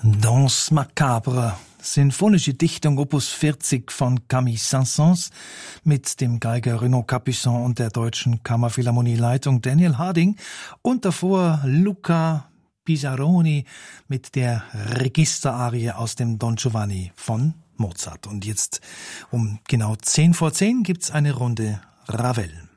Danse macabre, sinfonische Dichtung Opus 40 von Camille Saint-Saëns mit dem Geiger Renaud Capuçon und der Deutschen Kammerphilharmonie-Leitung Daniel Harding und davor Luca Pisaroni mit der Registerarie aus dem Don Giovanni von Mozart. Und jetzt um genau 10 vor 10 gibt's eine Runde Ravel.